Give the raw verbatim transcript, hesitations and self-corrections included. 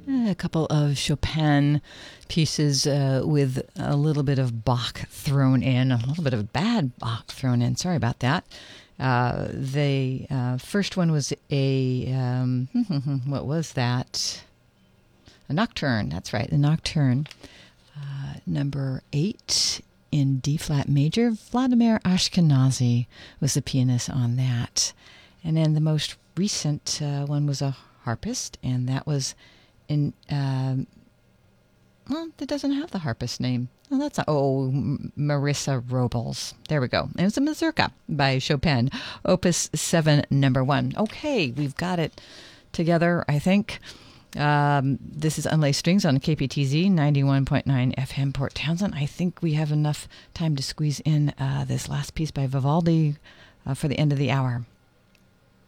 A couple of Chopin pieces uh, with a little bit of Bach thrown in, a little bit of bad Bach thrown in. Sorry about that. Uh, the uh, first one was a, um, what was that? A nocturne. That's right, the nocturne. Uh, number eight in D-flat major. Vladimir Ashkenazy was the pianist on that. And then the most recent uh, one was a harpist, and that was in, um, well, it doesn't have the harpist name. Oh, that's not, oh, M- Marissa Robles. There we go. And it's a mazurka by Chopin, Opus seven, number one. Okay, we've got it together, I think. Um, this is Unlaced Strings on K P T Z ninety-one point nine F M Port Townsend. I think we have enough time to squeeze in uh, this last piece by Vivaldi uh, for the end of the hour.